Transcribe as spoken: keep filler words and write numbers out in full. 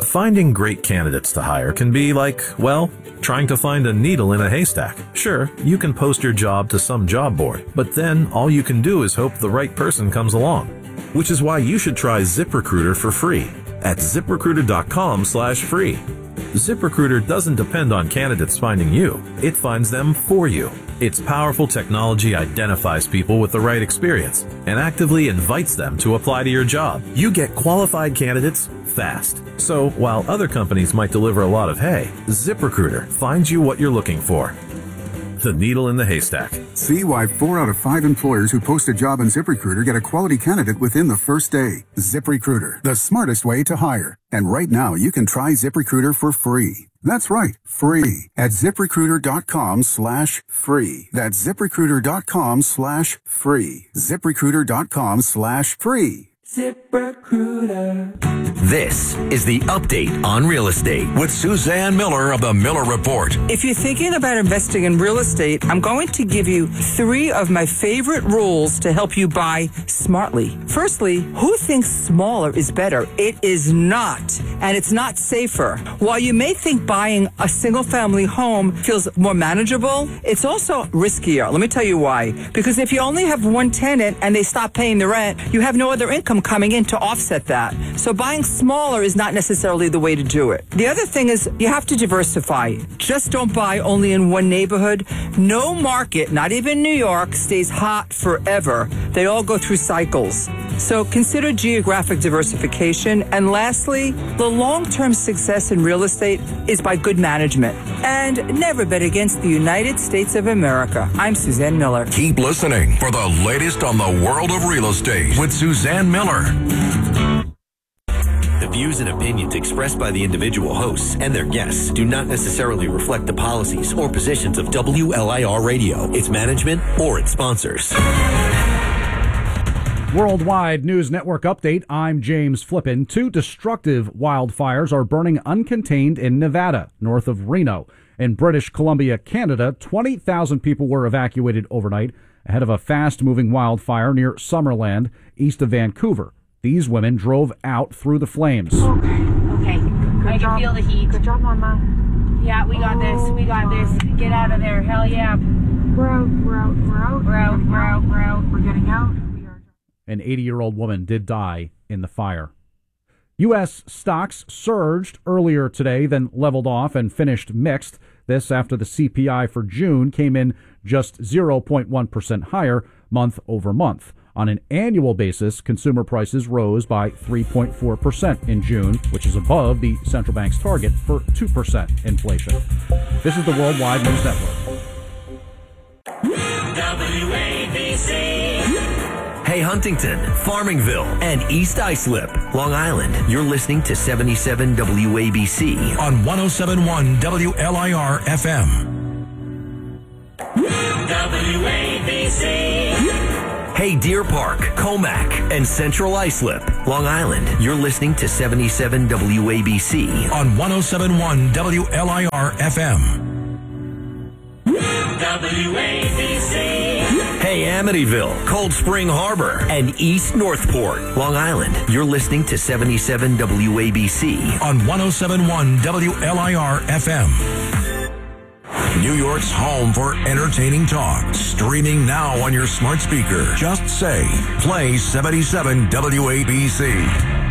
Finding great candidates to hire can be like, well, trying to find a needle in a haystack. Sure, you can post your job to some job board, but then all you can do is hope the right person comes along. Which is why you should try ZipRecruiter for free at ZipRecruiter.com slash free. ZipRecruiter doesn't depend on candidates finding you. It finds them for you. Its powerful technology identifies people with the right experience and actively invites them to apply to your job. You get qualified candidates fast. So while other companies might deliver a lot of hay, ZipRecruiter finds you what you're looking for. The needle in the haystack. See why four out of five employers who post a job on ZipRecruiter get a quality candidate within the first day. ZipRecruiter, the smartest way to hire. And right now, you can try ZipRecruiter for free. That's right, free at ZipRecruiter.com slash free. That's ZipRecruiter.com slash free. ZipRecruiter.com slash free. ZipRecruiter. This is the Update on Real Estate with Suzanne Miller of the Miller Report. If you're thinking about investing in real estate, I'm going to give you three of my favorite rules to help you buy smartly. Firstly, who thinks smaller is better? It is not, and it's not safer. While you may think buying a single-family home feels more manageable, it's also riskier. Let me tell you why. Because if you only have one tenant and they stop paying the rent, you have no other income coming in to offset that. So buying smaller is not necessarily the way to do it. The other thing is you have to diversify. Just don't buy only in one neighborhood. No market, not even New York, stays hot forever. They all go through cycles. So consider geographic diversification. And lastly, the long-term success in real estate is by good management. And never bet against the United States of America. I'm Suzanne Miller. Keep listening for the latest on the world of real estate with Suzanne Miller. The views and opinions expressed by the individual hosts and their guests do not necessarily reflect the policies or positions of W L I R Radio, its management, or its sponsors. Worldwide News Network update. I'm James Flippin. Two destructive wildfires are burning uncontained in Nevada, north of Reno. In British Columbia, Canada, twenty thousand people were evacuated overnight ahead of a fast-moving wildfire near Summerland, east of Vancouver. These women drove out through the flames. Okay. Okay. Good I job. Can feel the heat. Good job, Mama. Yeah, we got oh, this. We got this. Get out of there. Hell yeah. We're out. We're out. We're out. We're out. We're out. We're out. We're getting out. We are. An eighty-year-old woman did die in the fire. U S stocks surged earlier today, then leveled off and finished mixed. This after the C P I for June came in just zero point one percent higher month over month. On an annual basis, consumer prices rose by three point four percent in June, which is above the central bank's target for two percent inflation. This is the Worldwide News Network. W A B C. Hey, Huntington, Farmingville, and East Islip, Long Island. You're listening to seventy-seven W A B C on one oh seven point one W L I R F M. W A B C. Hey, Deer Park, Comac, and Central Islip, Long Island. You're listening to seventy-seven W A B C on one oh seven point one W L I R F M. W A B C. Hey, Amityville, Cold Spring Harbor, and East Northport, Long Island. You're listening to seventy-seven W A B C on one oh seven point one W L I R F M. New York's home for entertaining talk. Streaming now on your smart speaker. Just say, play seventy-seven W A B C.